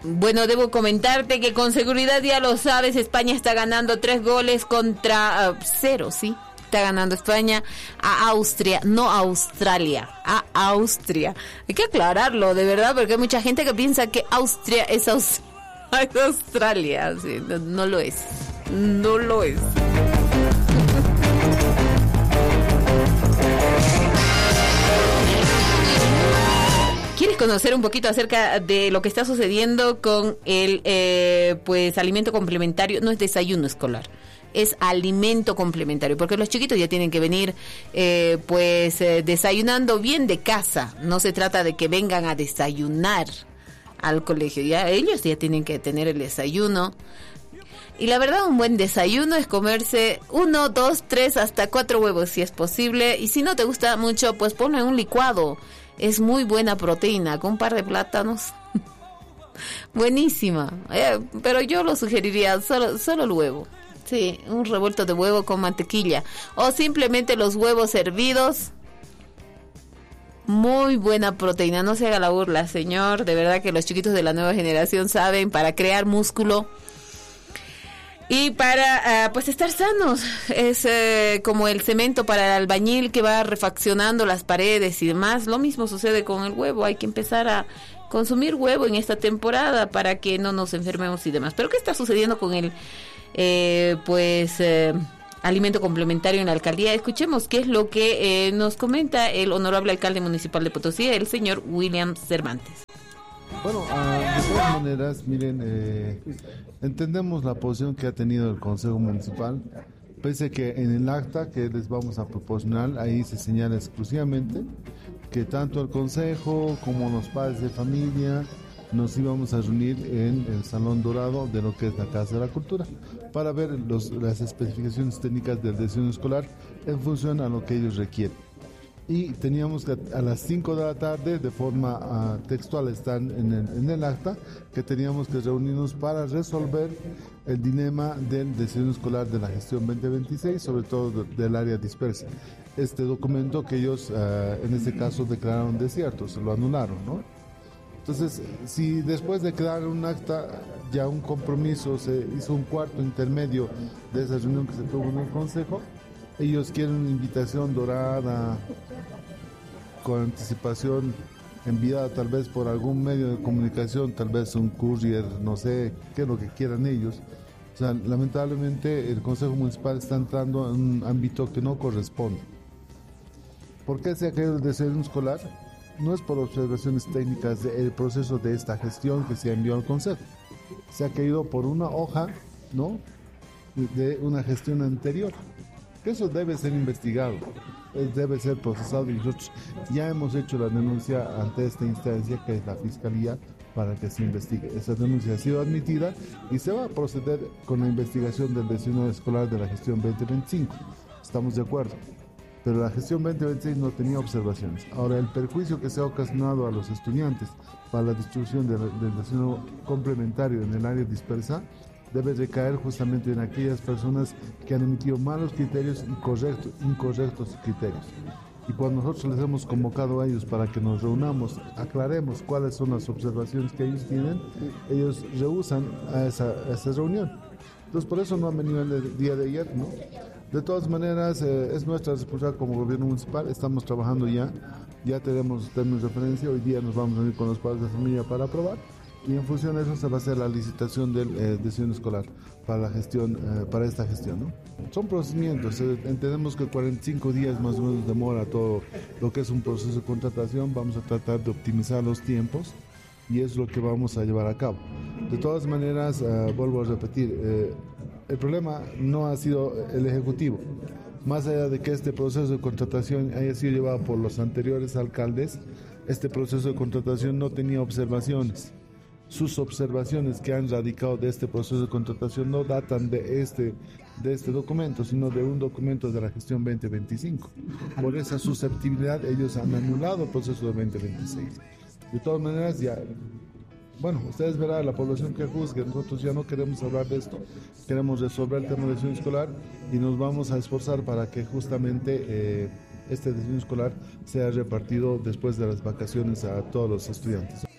Bueno, debo comentarte que con seguridad ya lo sabes, España está ganando 3 goles contra 0, ¿sí? Está ganando España a Austria, no a Australia, a Austria. Hay que aclararlo, de verdad, porque hay mucha gente que piensa que Austria es Australia. Sí, no lo es, no lo es. ¿Quieres conocer un poquito acerca de lo que está sucediendo con el pues alimento complementario? No es desayuno escolar, es alimento complementario, porque los chiquitos ya tienen que venir desayunando bien de casa. No se trata de que vengan a desayunar al colegio, ya ellos ya tienen que tener el desayuno. Y la verdad, un buen desayuno es comerse 1, 2, 3, hasta 4 huevos si es posible. Y si no te gusta mucho, pues ponlo en un licuado. Es muy buena proteína, con un par de plátanos. Buenísima. Pero yo lo sugeriría solo el huevo. Sí, un revuelto de huevo con mantequilla. O simplemente los huevos hervidos. Muy buena proteína. No se haga la burla, señor. De verdad que los chiquitos de la nueva generación saben, para crear músculo y para estar sanos. Es como el cemento para el albañil que va refaccionando las paredes y demás. Lo mismo sucede con el huevo. Hay que empezar a consumir huevo en esta temporada para que no nos enfermemos y demás. Pero ¿qué está sucediendo con el alimento complementario en la alcaldía? Escuchemos qué es lo que nos comenta el honorable alcalde municipal de Potosí, el señor William Cervantes. Bueno, de todas maneras, miren, entendemos la posición que ha tenido el Consejo Municipal, pese que en el acta que les vamos a proporcionar, ahí se señala exclusivamente que tanto el Consejo como los padres de familia nos íbamos a reunir en el Salón Dorado de lo que es la Casa de la Cultura, para ver las especificaciones técnicas del desayuno escolar en función a lo que ellos requieren. Y teníamos que a las 5 de la tarde, de forma textual, están en el acta, que teníamos que reunirnos para resolver el dilema del desayuno escolar de la gestión 2026, sobre todo del área dispersa. Este documento que ellos, en este caso, declararon desierto, se lo anularon, ¿no? Entonces, si después de crear un acta, ya un compromiso, se hizo un cuarto intermedio de esa reunión que se tuvo en el Consejo, ellos quieren una invitación dorada, con anticipación, enviada tal vez por algún medio de comunicación, tal vez un courier, no sé, qué es lo que quieran ellos. O sea, lamentablemente el Consejo Municipal está entrando en un ámbito que no corresponde. ¿Por qué se ha caído el desayuno escolar? No es por observaciones técnicas del proceso de esta gestión que se envió al Consejo. Se ha caído por una hoja, ¿no?, de una gestión anterior. Eso debe ser investigado, debe ser procesado, y nosotros ya hemos hecho la denuncia ante esta instancia que es la Fiscalía para que se investigue. Esa denuncia ha sido admitida y se va a proceder con la investigación del desayuno escolar de la gestión 2025. Estamos de acuerdo, pero la gestión 2026 no tenía observaciones. Ahora, el perjuicio que se ha ocasionado a los estudiantes para la distribución del desayuno complementario en el área dispersa debe recaer justamente en aquellas personas que han emitido malos criterios y incorrectos criterios. Y cuando nosotros les hemos convocado a ellos para que nos reunamos, aclaremos cuáles son las observaciones que ellos tienen, ellos rehusan a esa reunión. Entonces, por eso no han venido el día de ayer, ¿no? De todas maneras, es nuestra responsabilidad como gobierno municipal. Estamos trabajando ya tenemos términos de referencia. Hoy día nos vamos a reunir con los padres de familia para aprobar, y en función de eso se va a hacer la licitación del desayuno escolar para la gestión, para esta gestión, ¿no? Son procedimientos, entendemos que 45 días más o menos demora todo lo que es un proceso de contratación. Vamos a tratar de optimizar los tiempos y es lo que vamos a llevar a cabo. De todas maneras, vuelvo a repetir, el problema no ha sido el Ejecutivo. Más allá de que este proceso de contratación haya sido llevado por los anteriores alcaldes, este proceso de contratación no tenía observaciones. Sus observaciones que han radicado de este proceso de contratación no datan de este documento, sino de un documento de la gestión 2025. Por esa susceptibilidad ellos han anulado el proceso de 2026. De todas maneras, ustedes verán, la población que juzgue. Nosotros ya no queremos hablar de esto, queremos resolver el tema de desayuno escolar y nos vamos a esforzar para que justamente este desayuno escolar sea repartido después de las vacaciones a todos los estudiantes.